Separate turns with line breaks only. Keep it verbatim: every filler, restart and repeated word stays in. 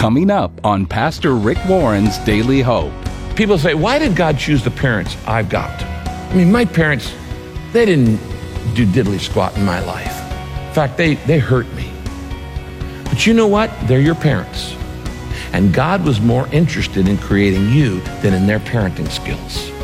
coming up on Pastor Rick Warren's Daily Hope.
People say, why did God choose the parents I've got? I mean, my parents, they didn't do diddly squat in my life. In fact, they, they hurt me. But you know what? They're your parents. And God was more interested in creating you than in their parenting skills.